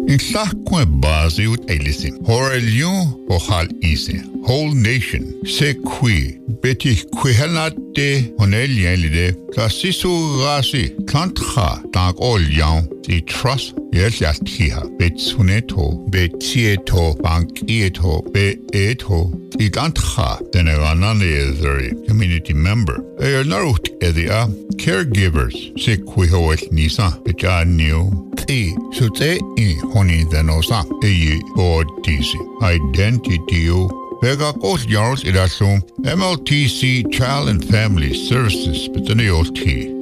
In Sakwe Bazi ut Elisim, Horelion Ohal Ise, Whole Nation, Se Kui, Betty Quihelate, Honelielide, Classisu Rasi, Klantha, Tank All Young, the Trust, Yelatiha, Betsuneto, Betieto, Bankieto, Beeto, the Dantha, then a Ranane community member. They are not Edia, caregivers, Se Quihoet Nisa, Bejanio. So they honey than osa or DC identity Vega Coast Yards Idasum MLTC Child and Family Services Betaniolt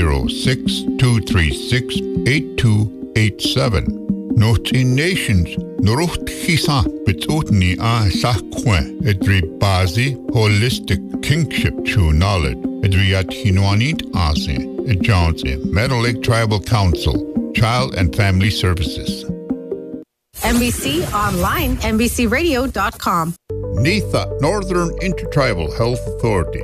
306-236-8287 North Nations Norucht Hisa Betutni A Sakwe Edri Bazi Holistic Kingship True Knowledge Edriat Hinoanit Ase Edjonse Meadow Lake Tribal Council Child and Family Services. NBC Online, NBCRadio.com. NITHA, Northern Intertribal Health Authority,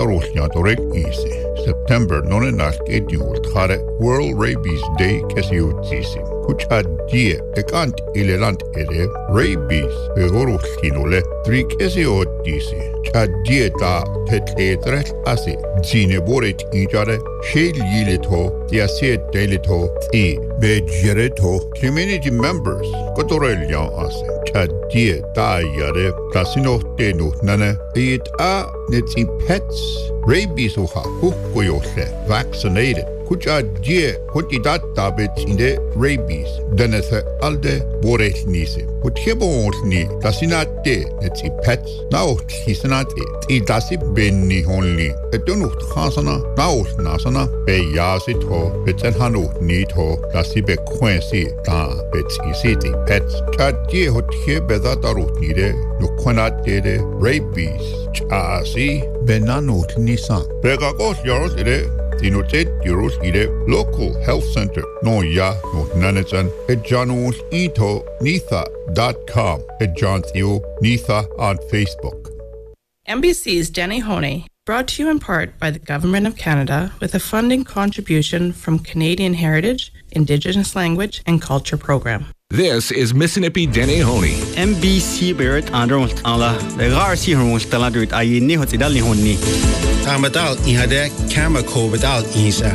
September 9 World Rabies Day Kesiutisi. Kucha die ekant ilelant ere rabies begoruskinole trik esiotisi chadieta tetletret asi zineboret injare shelilito diaset delito e bejereto community members kotorelya ase chadieta yare kasino tenu nane it a netsi pets rabies oha hukoyose vaccinated Kucha die kutidata bet in the rabies denethe alde boretnise kutjebonsni tasinate netsi pets now hisanate idasi benni honli etunuht khasana now nasana be yasit ho betenhanu nito tasi be kwensi ta betisiti pets chadie hotje bedatarut nire nukwanate rabies chasi benanut nisa begakos yaros ire Dinotet Euros Ide Local Health Center No Ya No Nanatan Ejanus Ito Nitha.com Ejanthio Nitha on Facebook. NBC's Denny Honey, brought to you in part by the Government of Canada with a funding contribution from Canadian Heritage, Indigenous Language and Culture Program. This is Mississippi Denny Honey. NBC Barrett Underwood Allah, the Garci Hormuz Taladrit Ayini Hotidali Honi. Tamadal Ihade Kamako without Isa.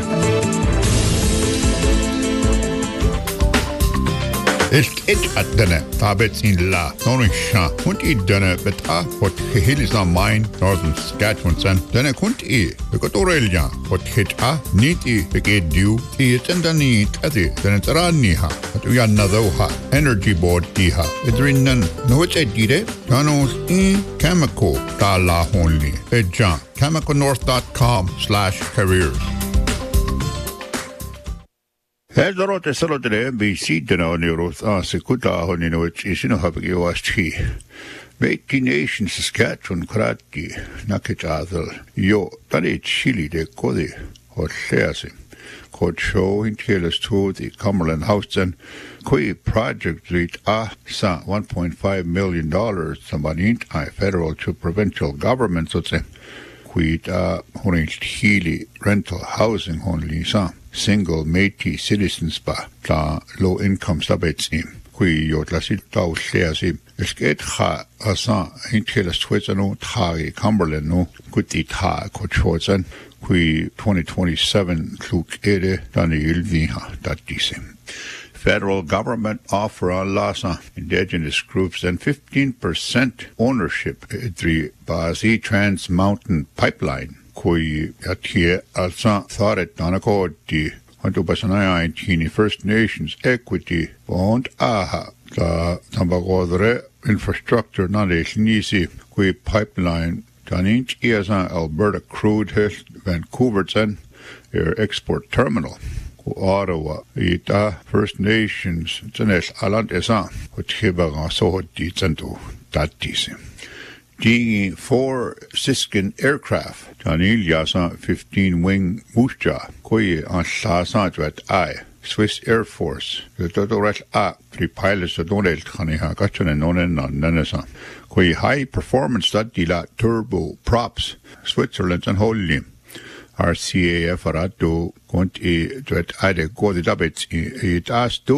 It at dinner, Tabets in La, Norisha, Kunt eat dinner, but what hill is not mine, Northern Saskatchewan, then I couldn't eat, because Aurelia, what hit neat begate due, eat and the neat at it, then it's Raniha, but we are another energy board diha, it's written, no, it's a dide, Janos Kamako, Tala only, Ejan, KamakoNorth.com/careers. Hedorot esalotele NBC dena neurot sekuta honino isino habigi wasti. 18 Nations Saskatchewan krati naketadel yo tani chili de kodi hotleasi. Coach show in Taylor's to the Cumberland House and Kui project reached sa $1.5 million somebody federal to provincial government so say Kui honing Healy rental housing only sa single Métis citizens ba ta low income subets im Kui yotlasit ta uleasi esket kha asa in Taylor's Twitter no thagi Cumberland no kuti tha coach Kui 2027 kluk ere tani ilviha datise. Federal government offer lasa indigenous groups and 15% ownership at the Bazi Trans Mountain Pipeline. Kui atie alsa tharet danako di hantu basanaya intini First Nations equity bond aha ta tambagodre infrastructure nisi kui pipeline taninch iasa Alberta crude hill Vancouverton air export terminal Ottawa ita First Nations tsenes alant esa hothibaga so di tsanto tatisi Dingy 4 Siskin aircraft Tanil Yasa 15 wing Musja Koye on Sasa Dwet I Swiss Air Force the Dodoret A 3 pilots of Donald Khaniha Gachan and Nonen on Nanasa Koye high performance that dila turbo props Switzerland and Holy RCAF Arato Conti Dwet Ide Godidabits it asked